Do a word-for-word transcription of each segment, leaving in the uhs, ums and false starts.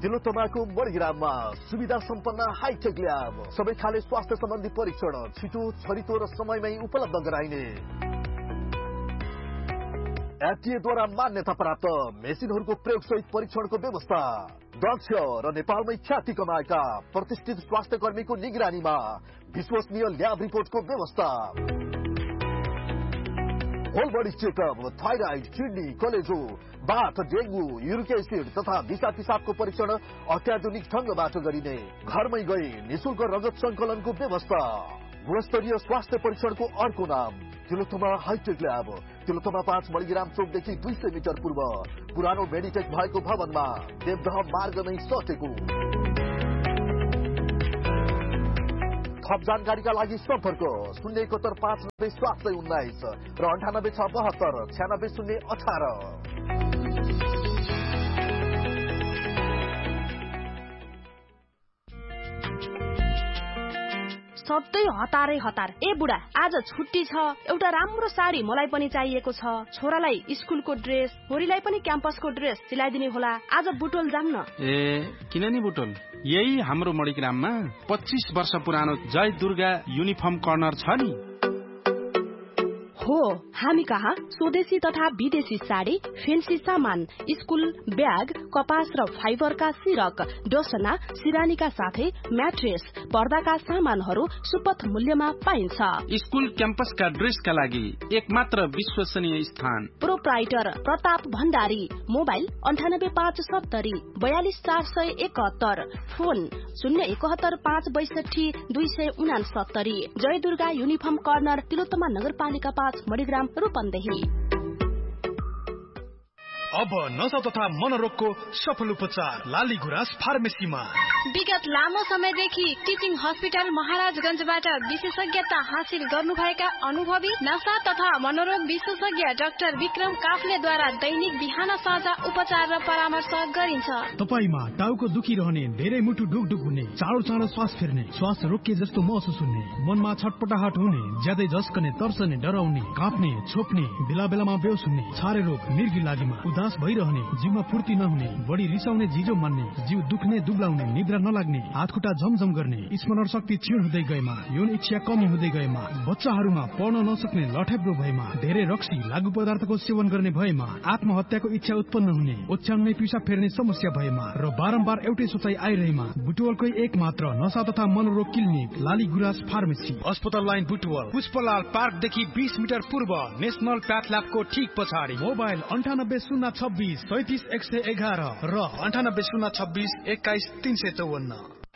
तिलोत्तमाको मणिग्राममा सुविधा सम्पन्न hi tech lab, सबै खाले स्वास्थ्य सम्बन्धी परीक्षण छिटो छरितो र समयमै उपलब्ध गराइने। एफडीएद्वारा मान्यता प्राप्त मेसिनहरूको प्रयोगसहित परीक्षणको व्यवस्था, दक्ष र नेपालमै ख्याति कमाएका प्रतिष्ठित स्वास्थ्य कर्मीको निगरानीमा विश्वसनीय ल्याब रिपोर्टको व्यवस्था। Whole body checkup, thyroid, kidney, कलेजो, बाथ, डेंगू, यूरिक एसिड तथा दिशा पिसाबको परीक्षण अत्याधुनिक ढंगबाट गरिने। घरमै गई निशुल्क रगत संकलनको व्यवस्था। गुणस्तरीय स्वास्थ्य परीक्षणको अर्को नाम तिलोत्तमा हाईटेक ल्याब, तिलोत्तमा पाँच मणिग्राम चोकदेखि दुई सय मिटर पूर्व पुरानो मेडिटेक भएको भवनमा देवदह मार्गमै सटेको। थप जानकारीका लागि सम्पर्क शून्य एकहत्तर पाँच नब्बे सात सय उन्नाइस र अन्ठानब्बे छ बहत्तर छ्यानब्बे शून्य अठार। सधैँ हतारै हतार। ए बुढा, आज छुट्टी छ, एउटा राम्रो साडी मलाई पनि चाहिएको छ। छोरालाई स्कुलको ड्रेस, छोरीलाई पनि क्याम्पसको ड्रेस सिलाइदिने होला। आज बुटोल जाम न। ए किन नि बुटोल, यही हाम्रो मणिग्राममा पच्चीस वर्ष पुरानो जय दुर्गा युनिफर्म कर्नर छ नि। हो, हामी कहाँ स्वदेशी तथा विदेशी साडी, फेन्सी सामान, स्कुल ब्याग, कपास र फाइबरका सिरक, डोसना, सिरानीका साथै म्याट्रेस, पर्दाका सामानहरू सुपथ मूल्यमा पाइन्छ। स्कुल क्याम्पसका ड्रेसका लागि एक मात्र विश्वसनीय स्थान। प्रोप्राइटर प्रताप भण्डारी। मोबाइल अन्ठानब्बे पाँच सत्तरी बयालिस चार सय एकहत्तर। फोन शून्य एकहत्तर पाँच बैसठी दुई सय उनासत्तरी। जय दुर्गा युनिफर्म कर्नर, तिलोत्तमा नगरपालिका पाँच, मणिग्राम, रूपन्देही। अब नशा तथा मनोरोगको सफल उपचार लाली गुराँस फार्मेसीमा। विगत लामो समयदेखि टिचिङ हस्पिटल महाराजगंजबाट विशेषज्ञता हासिल गर्नुभएका अनुभवी नशा तथा मनोरोग विशेषज्ञ डाक्टर विक्रम काफ्लेद्वारा दैनिक बिहान साँझ उपचार र परामर्श गरिन्छ। तपाईमा टाउको दुखिरहने, धेरै मुटु ढुकढुक हुने, चाँडो चाँडो श्वास फेर्ने, श्वास रोकिए जस्तो महसुस हुने, मनमा छटपटाहट हुने, ज्यादै झस्कने, तर्सने, डराउने, काँप्ने, छोप्ने, बेला बेलामा बेहोस हुने, छारे रोग, मिर्गी लागेमा उदास भइरहने, जिउमा फुर्ती नहुने, बढी रिसाउने, जिजो मान्ने, जिउ दुख्ने, दुब्लाउने, निद्रा नलाग्ने, हात खुट्टा झमझम गर्ने, स्मरण शक्ति क्षीण हुँदै गएमा, यौन इच्छा कमी हुँदै गएमा, बच्चाहरूमा पढ्न नसक्ने, लठेब्रो भएमा, धेरै रक्सी लागु पदार्थको सेवन गर्ने भएमा, आत्महत्याको इच्छा उत्पन्न हुने, ओछ्याङ्नै पिसाब फेर्ने समस्या भएमा र बारम्बार एउटै सोचाइ आइरहेमा बुटवलकै एक मात्र नशा तथा मनोरोग क्लिनिक लाली गुराँस फार्मेसी, अस्पताल लाइन बुटवल, पुष्पलाल पार्कदेखि बीस मिटर पूर्व, नेशनल प्याथल्याबको ठीक पछाडि। मोबाइल अन्ठानब्बे शून्य छब्बिस सैतिस एक सय एघार र अन्ठानब्बे शून्य छब्बिस एक्काइस तीन सय चौवन्न।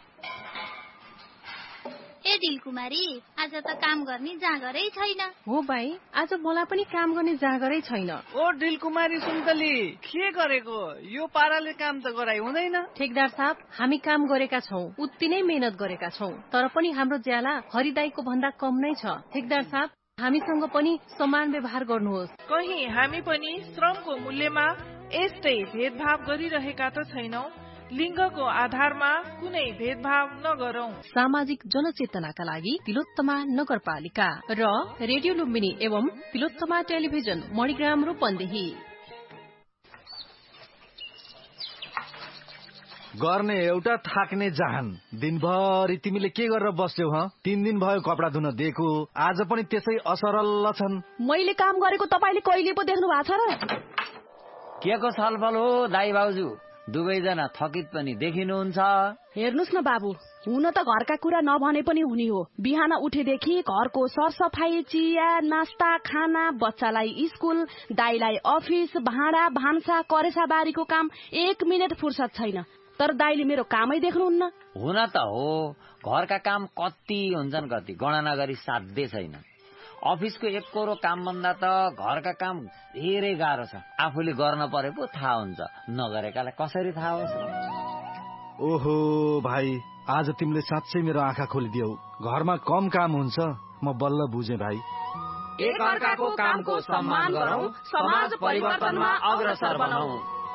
ए दिलकुमारी, आज त काम गर्ने जाँगरै छैन। हो भाइ, आज मलाई पनि काम गर्ने जाँगरै छैन। ओ दिलकुमारी सुन्तली, के गरेको? यो पाराले काम त गराइ हुँदैन। ठेकदार साहब, हामी काम गरेका छौं, उत्ति नै मेहनत गरेका छौं, तर पनि हाम्रो ज्याला हरिदाईको भन्दा कम नै छ। ठेकदार साहब, हामीसँग पनि समान व्यवहार गर्नुहोस्। कहीं हामी पनि श्रमको मूल्यमा यस्तै भेदभाव गरिरहेका त छैनौ? लिङ्गको आधारमा कुनै भेदभाव नगरौं। सामाजिक जनचेतनाका लागि तिलोत्तमा नगरपालिका र रेडियो लुम्बिनी एवं तिलोत्तमा टेलिभिजन मणिग्राम रूपन्देही। गर्ने एउटा, थाक्ने जहान। दिनभरि तिमीले के गरेर बस्यौ? ह तीन दिन भयो कपडा धुन दिएको, आज पनि त्यसै असरल छन्। मैले काम गरेको तपाईले कहिले पो देख्नु भएको छ र? के को छलफल हो दाइ भाउजू? दुवैजना थकित पनि देखिनुहुन्छ। हेर्नुस् न बाबु, हुन त घरका कुरा नभने पनि हुने हो। बिहान उठेदेखि घरको सरसफाई, चिया, नास्ता, खाना, बच्चालाई स्कुल, दाइलाई अफिस, भाँडा भान्सा, करेसा बारीको काम, एक मिनट फुर्सद छैन। तर दाइले मेरो कामै देख्नुहुन्न। हुन त हो, घरका काम कति हुन्छन्, कति गणना गरी साध्य छैन। अफिसको एक कोरो काम भन्दा त घरका काम धेरै गाह्रो छ। आफूले गर्न परे पो थाहा हुन्छ, नगरेकालाई कसरी थाहा होस्? ओहो भाइ, आज तिमीले साँच्चै मेरो आँखा खोलिदियौ। घरमा कम काम हुन्छ, म बल्ल बुझे भाइ। एक अर्काको कामको सम्मान गरौं, समाज परिवर्तनमा अग्रसर बनाऊ।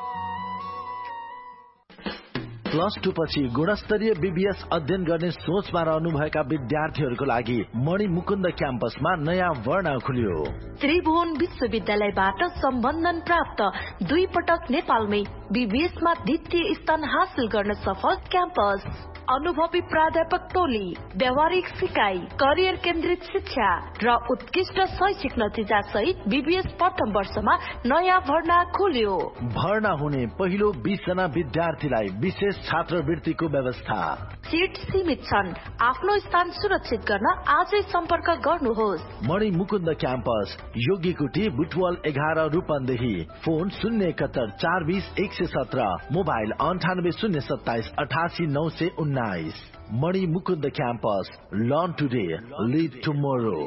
प्लस टू पछि गुणस्तरीय बीबीएस अध्ययन गर्ने सोचमा रहनुभएका विद्यार्थीहरूको लागि मणि मुकुन्द क्याम्पसमा नयाँ वर्ण खुल्यो। त्रिभुवन विश्वविद्यालयबाट सम्बन्धन प्राप्त, दुई पटक नेपालमै बीबीएसमा द्वितीय स्थान हासिल गर्न सफल क्याम्पस, अनुभवी प्राध्यापक टोली, व्यावहारिक सिकाइ, करियर केन्द्रित शिक्षा र उत्कृष्ट शैक्षिक नतिजा सहित बीबीएस प्रथम वर्षमा नयाँ भर्ना खोल्यो। भर्ना हुने पहिलो बीस जना विद्यार्थीलाई विशेष छात्रवृत्तिको व्यवस्था। सीट सीमित छन्। आफ्नो स्थान सुरक्षित गर्न आजै सम्पर्क गर्नुहोस्। मणि मुकुन्द क्याम्पस, योगीकुटी, बुटवल एघार, रूपन्देही। फोन शून्य एकहत्तर चार बीस एक सय सत्र, मोबाइल अन्ठानब्बे शून्य सत्ताइस अठासी नौ सय उन्नाइस। मणि Mukund campus, learn today, lead tomorrow.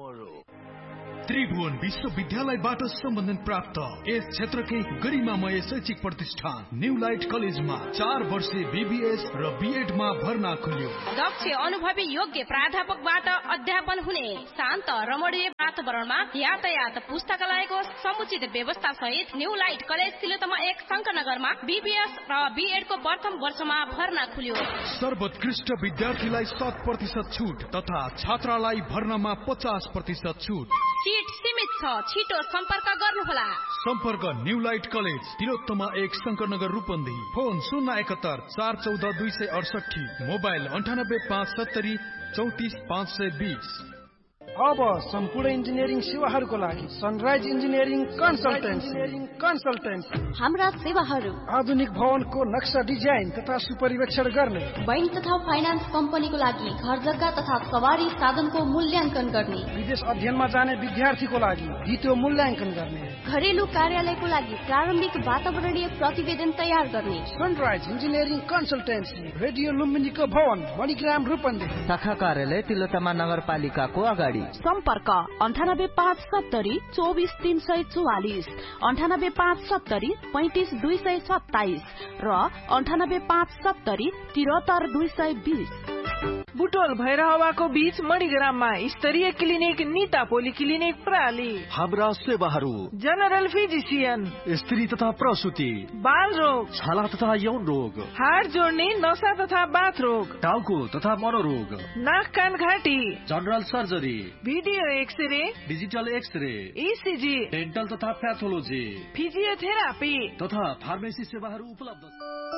Tribhuvan विश्वविद्यालयबाट सम्बन्धन प्राप्त यस क्षेत्रकै गरिमामय शैक्षिक प्रतिष्ठान न्यू लाइट कलेजमा चार वर्षे बीबीएस र बीएडमा भर्ना खुल्यो। दक्ष अनुभवी योग्य प्राध्यापकबाट अध्यापन हुने, शान्त रमणीय वातावरणमा यातायात, पुस्तकालयको समुचित व्यवस्था सहित न्यू लाइट कलेज तिलोत्तमा एक शङ्करनगरमा बीबीएस र बीएडको प्रथम वर्षमा भर्ना खुल्यो। सर्वोत्कृष्ट विद्यार्थीलाई शत प्रतिशत छुट तथा छात्रालाई भर्नामा पचास प्रतिशत छुट। सीट सीमित छ, छिटो सम्पर्क गर्नुहोला। सम्पर्क न्यू लाइट कलेज तिलोत्तमा एक शङ्करनगर, रूपन्देही। फोन शून्य एकहत्तर चार चौध दुई सय अडसठी, मोबाइल अन्ठानब्बे पाँच सत्तरी चौतिस पाँच सय बीस। अब सम्पूर्ण इन्जिनियरिङ सेवाहरूको लागि सनराइज इन्जिनियरिङ कन्सल्टेन्सी कन्सल्टेन्सी हाम्रा सेवाहरू आधुनिक भवनको नक्सा डिजाइन तथा सुपरिवेक्षण गर्ने, बैंक तथा फाइनान्स कम्पनीको लागि घर जग्गा तथा सवारी साधनको मूल्याङ्कन गर्ने, विदेश अध्ययनमा जाने विद्यार्थीको लागि द्वितीय मूल्याङ्कन गर्ने, घरेलु कार्यालयको लागि प्रारम्भिक वातावरणीय प्रतिवेदन तयार गर्ने। सनराइज इन्जिनियरिङ कन्सल्टेन्सी, रेडियो लुम्बिनीको भवन, मणिग्राम, रूपन्देही। शाखा कार्यालय तिलोत्तमा नगरपालिकाको अगाडि। सम्पर्क अन्ठानब्बे पाँच सत्तरी चौबिस तीन सय चौवालिस, अन्ठानब्बे पाँच सत्तरी पैंतिस दुई सय सत्ताइस र अन्ठानब्बे पाँच सत्तरी तिहत्तर दुई सय बीस। बुटोल भैरहवाको बीच मणिग्राममा स्तरीय क्लिनिक निता पोली क्लिनिक प्राली। हाम्रा सेवाहरू जनरल फिजिसियन, स्त्री तथा प्रसुति, बाल रोग, छाला तथा यौन रोग, हाड जोड्ने, नसा तथा बाथ रोग, टाउको तथा मनोरोग, नाक कान घाँटी, general surgery, video x-ray, digital x-ray, ECG, dental तथा प्याथोलोजी, फिजियोथेरापी तथा फार्मेसी सेवाहरू उपलब्ध।